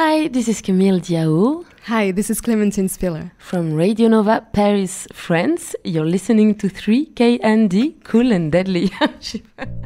Hi, this is Camille Diao. Hi, this is Clémentine Spiller. From Radio Nova Paris, France. You're listening to 3KND, Cool and Deadly.